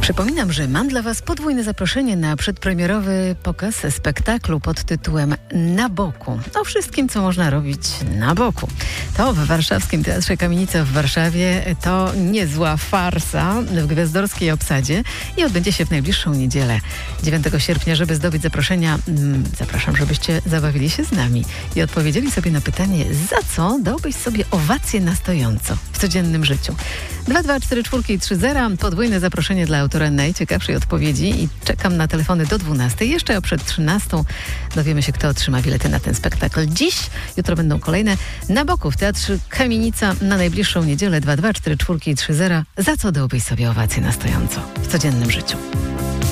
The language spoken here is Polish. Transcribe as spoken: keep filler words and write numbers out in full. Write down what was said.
Przypominam, że mam dla Was podwójne zaproszenie na przedpremierowy pokaz spektaklu pod tytułem Na boku. O wszystkim, co można robić na boku. To w Warszawskim Teatrze Kamienica w Warszawie. To niezła farsa w gwiazdorskiej obsadzie i odbędzie się w najbliższą niedzielę, dziewiątego sierpnia. Żeby zdobyć zaproszenia, zapraszam, żebyście zabawili się z nami i odpowiedzieli sobie na pytanie, za co dałbyś sobie owację na stojąco w codziennym życiu. dwa dwa cztery cztery trzy zero, podwójne zaproszenie dla autora najciekawszej odpowiedzi i czekam na telefony do dwunastej. Jeszcze przed trzynastą dowiemy się, kto otrzyma bilety na ten spektakl. Dziś, jutro będą kolejne. Na boku w Teatrze Kamienica na najbliższą niedzielę. Dwa dwa cztery cztery trzy zero. Za co dałbyś sobie owację na stojąco w codziennym życiu?